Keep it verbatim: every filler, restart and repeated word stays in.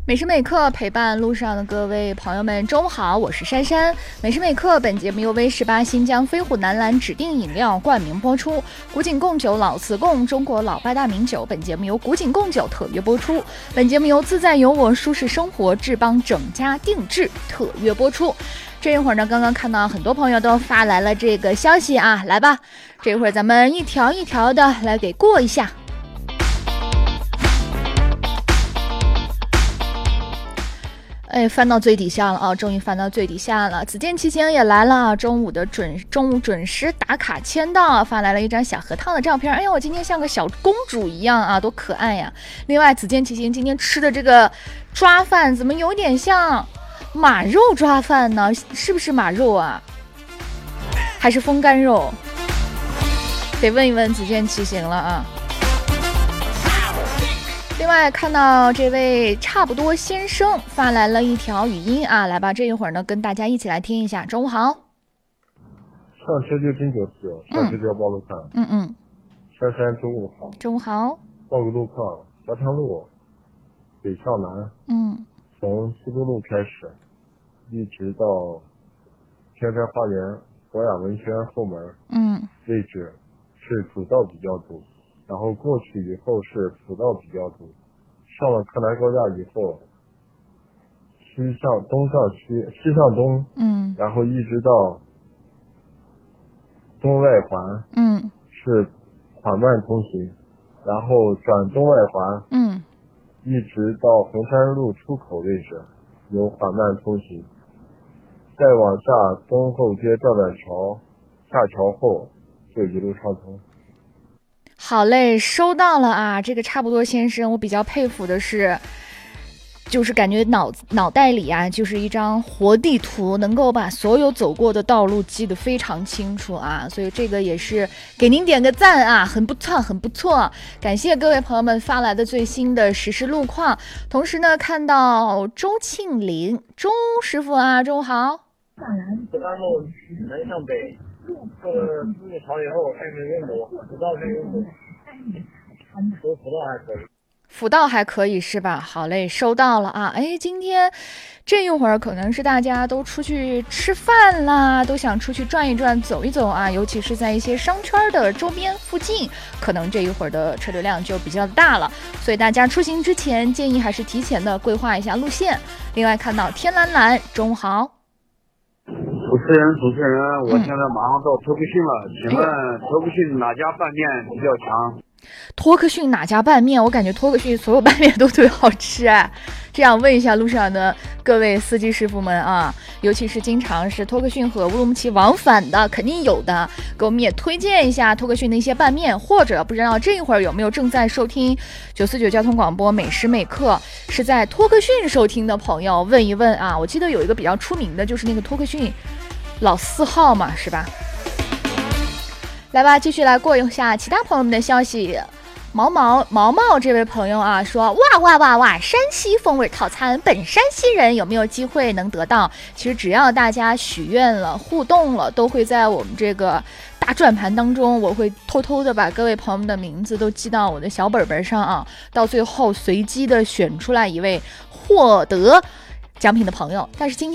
每时每刻陪伴路上的各位朋友们，中午好，我是珊珊。每时每刻，本节目由 V 十八新疆飞虎男篮指定饮料冠名播出。古井贡酒老瓷贡，中国老八大名酒。本节目由古井贡酒特约播出。本节目由自在有我舒适生活志邦整家定制特约播出。这一会儿呢，刚刚看到很多朋友都发来了这个消息啊，来吧，这一会儿咱们一条一条的来给过一下。哎，翻到最底下了啊！终于翻到最底下了。子健骑行也来了啊！中午的准中午准时打卡签到，发来了一张小核桃的照片。哎呀，我今天像个小公主一样啊，多可爱呀！另外，子健骑行今天吃的这个抓饭怎么有点像马肉抓饭呢？是不是马肉啊？还是风干肉？得问一问子健骑行了啊！另外看到这位差不多先生发来了一条语音啊，来吧，这一会儿呢跟大家一起来听一下。中午好， 上车就真九四，上车就要报路况。 嗯嗯， 珊珊中午好。 中午好。 报个路况，条塘路北向南， 嗯， 从西都路开始，一直到天山花园博雅文轩后门， 嗯， 位置是主道比较堵。然后过去以后是辅道比较堵，上了柯南高架以后，西向东向西，西向东， 嗯， 然后一直到东外环， 嗯， 是缓慢通行，然后转东外环， 嗯， 一直到衡山路出口位置有缓慢通行，再往下东后街断板桥下桥后就一路畅通。 好嘞，收到了啊！这个差不多先生，我比较佩服的是，就是感觉脑脑袋里啊，就是一张活地图，能够把所有走过的道路记得非常清楚啊！所以这个也是给您点个赞啊，很不错，很不错！感谢各位朋友们发来的最新的实时路况。同时呢，看到周庆林周师傅啊，中午好。 北大路南向北。过了四面桥以后，开始运堵，辅道开始运堵，说辅道还可以， 辅道还可以是吧？好嘞，收到了啊！哎，今天这一会儿可能是大家都出去吃饭啦，都想出去转一转、走一走啊，尤其是在一些商圈的周边附近，可能这一会儿的车流量就比较大了，所以大家出行之前建议还是提前的规划一下路线。另外看到天蓝蓝，中午好。 主持人，主持人，我现在马上到托克逊了，请问托克逊哪家拌面比较强？ 托克逊哪家拌面？我感觉托克逊所有拌面都特别好吃哎。这样问一下路上的各位司机师傅们啊，尤其是经常是托克逊和乌鲁木齐往返的，肯定有的，给我们也推荐一下托克逊的一些拌面，或者不知道这一会儿有没有正在收听九四九交通广播每时每刻是在托克逊收听的朋友，问一问啊。我记得有一个比较出名的，就是那个托克逊老四号嘛，是吧？来吧，继续来过一下其他朋友们的消息。毛毛毛毛这位朋友啊说，哇哇哇哇，山西风味套餐，本山西人有没有机会能得到？其实只要大家许愿了、互动了，都会在我们这个大转盘当中，我会偷偷的把各位朋友们的名字都记到我的小本本上啊，到最后随机的选出来一位获得奖品的朋友。但是今天